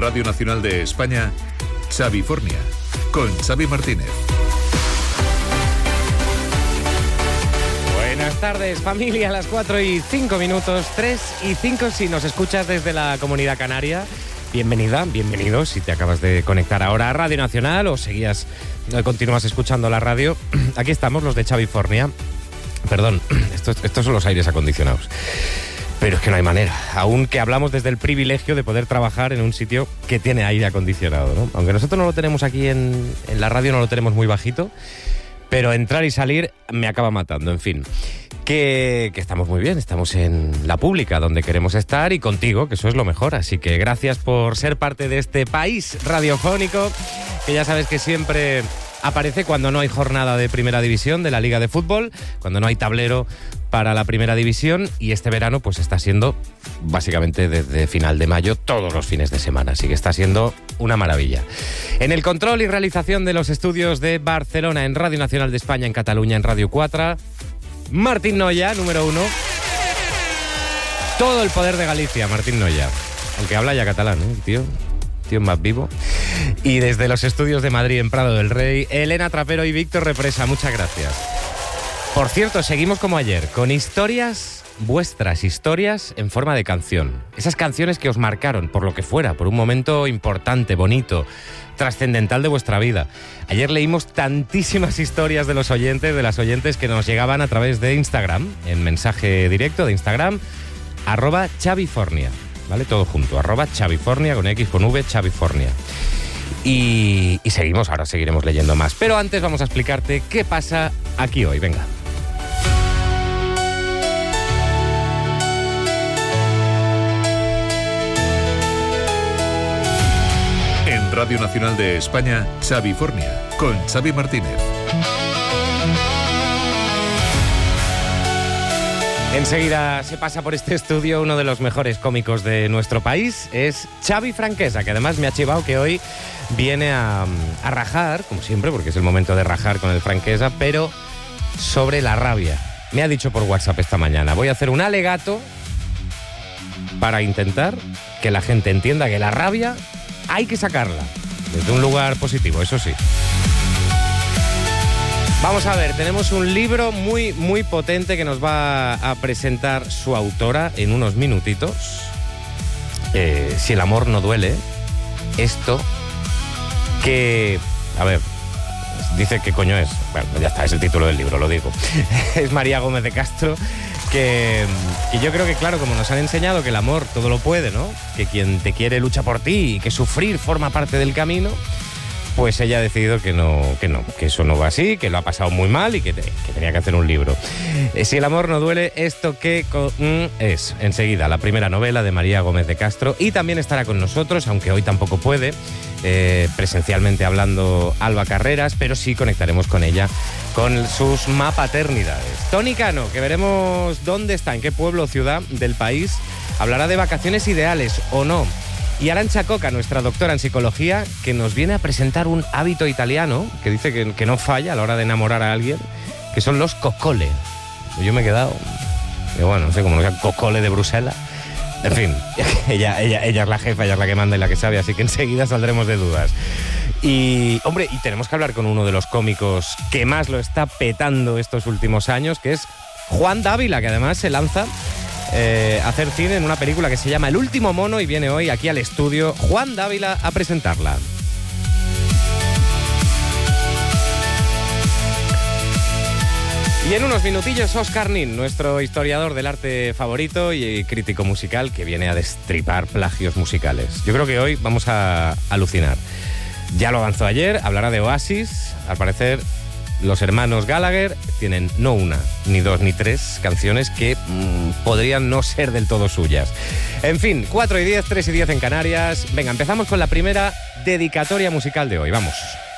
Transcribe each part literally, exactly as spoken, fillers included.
Radio Nacional de España, Xavifornia, con Xavi Martínez. Buenas tardes, familia, a las cuatro y cinco minutos, tres y cinco si nos escuchas desde la Comunidad Canaria. Bienvenida, bienvenido si te acabas de conectar ahora a Radio Nacional o seguías, continúas escuchando la radio. Aquí estamos, los de Xavifornia. Perdón, estos, estos son los aires acondicionados. Pero es que no hay manera, aún que hablamos desde el privilegio de poder trabajar en un sitio que tiene aire acondicionado, ¿no? Aunque nosotros no lo tenemos aquí en, en la radio, no lo tenemos muy bajito, pero entrar y salir me acaba matando, en fin. Que, que estamos muy bien, estamos en la pública, donde queremos estar, y contigo, que eso es lo mejor. Así que gracias por ser parte de este país radiofónico, que ya sabes que siempre aparece cuando no hay jornada de Primera División de la Liga de Fútbol, cuando no hay tablero para la Primera División, y este verano pues está siendo básicamente desde final de mayo todos los fines de semana, así que está siendo una maravilla. En el control y realización de los estudios de Barcelona, en Radio Nacional de España, en Cataluña, en Radio cuatro, Martín Noya, número uno. Todo el poder de Galicia, Martín Noya, aunque habla ya catalán, ¿eh, tío? Tío más vivo. Y desde los estudios de Madrid, en Prado del Rey, Elena Trapero y Víctor Represa, muchas gracias. Por cierto, seguimos como ayer, con historias, vuestras historias en forma de canción. Esas canciones que os marcaron, por lo que fuera, por un momento importante, bonito, trascendental de vuestra vida. Ayer leímos tantísimas historias de los oyentes, de las oyentes que nos llegaban a través de Instagram, en mensaje directo de Instagram, arroba Xavifornia, ¿vale? Todo junto, arroba Xavifornia, con X, con V, Xavifornia. Y, y seguimos, ahora seguiremos leyendo más. Pero antes vamos a explicarte qué pasa aquí hoy, venga. En Radio Nacional de España, Xavifornia, con Xavi Martínez. Enseguida se pasa por este estudio uno de los mejores cómicos de nuestro país, es Xavi Franquesa, que además me ha chivado que hoy viene a, a rajar, como siempre, porque es el momento de rajar con el Franquesa, pero sobre la rabia. Me ha dicho por WhatsApp esta mañana, voy a hacer un alegato para intentar que la gente entienda que la rabia hay que sacarla desde un lugar positivo, eso sí. Vamos a ver, tenemos un libro muy, muy potente que nos va a presentar su autora en unos minutitos. Eh, si el amor no duele, esto que... A ver, dice qué coño es. Bueno, ya está, es el título del libro, lo digo. Es María Gómez de Castro, que, que yo creo que, claro, como nos han enseñado que el amor todo lo puede, ¿no? Que quien te quiere lucha por ti y que sufrir forma parte del camino, pues ella ha decidido que no, que no, que eso no va así, que lo ha pasado muy mal y que, te, que tenía que hacer un libro. Eh, si el amor no duele, ¿esto qué mm, es? Enseguida, la primera novela de María Gómez de Castro, y también estará con nosotros, aunque hoy tampoco puede, eh, presencialmente hablando Alba Carreras, pero sí conectaremos con ella, con sus mapaternidades. Toni Cano, que veremos dónde está, en qué pueblo o ciudad del país, hablará de vacaciones ideales o no. Y Arantxa Coca, nuestra doctora en psicología, que nos viene a presentar un hábito italiano que dice que, que no falla a la hora de enamorar a alguien, que son los coccole. Yo me he quedado, bueno, no sé, como no sea coccole de Bruselas. En fin, ella, ella, ella es la jefa, ella es la que manda y la que sabe, así que enseguida saldremos de dudas. Y, hombre, y tenemos que hablar con uno de los cómicos que más lo está petando estos últimos años, que es Juan Dávila, que además se lanza Eh, hacer cine en una película que se llama El último mono, y viene hoy aquí al estudio Juan Dávila a presentarla. Y en unos minutillos Óscar Nin, nuestro historiador del arte favorito y crítico musical, que viene a destripar plagios musicales. Yo creo que hoy vamos a alucinar. Ya lo avanzó ayer, hablará de Oasis. Al parecer los hermanos Gallagher tienen no una, ni dos, ni tres canciones que mmm, podrían no ser del todo suyas. En fin, cuatro y diez, tres y diez en Canarias. Venga, empezamos con la primera dedicatoria musical de hoy. Vamos.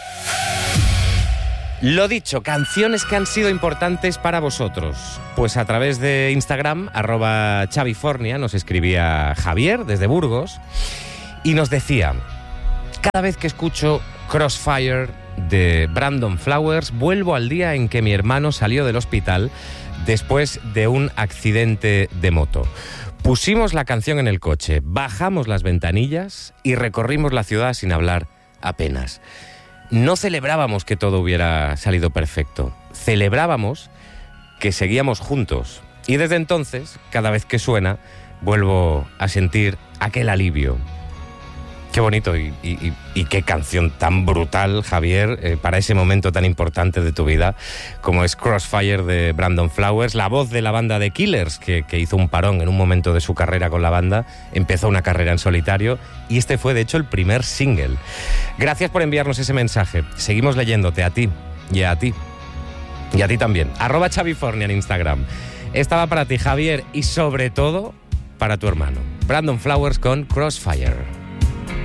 Lo dicho, canciones que han sido importantes para vosotros. Pues a través de Instagram, arroba Xavifornia, nos escribía Javier desde Burgos y nos decía: cada vez que escucho Crossfire de Brandon Flowers, vuelvo al día en que mi hermano salió del hospital después de un accidente de moto. Pusimos la canción en el coche, bajamos las ventanillas y recorrimos la ciudad sin hablar apenas. No celebrábamos que todo hubiera salido perfecto, celebrábamos que seguíamos juntos. Y desde entonces, cada vez que suena, vuelvo a sentir aquel alivio. Qué bonito y, y, y qué canción tan brutal, Javier, eh, para ese momento tan importante de tu vida, como es Crossfire de Brandon Flowers, la voz de la banda de Killers, que, que hizo un parón en un momento de su carrera con la banda, empezó una carrera en solitario y este fue de hecho el primer single. Gracias por enviarnos ese mensaje. Seguimos leyéndote a ti y a ti. Y a ti también. Arroba Xavifornia en Instagram. Estaba para ti, Javier, y sobre todo para tu hermano. Brandon Flowers con Crossfire.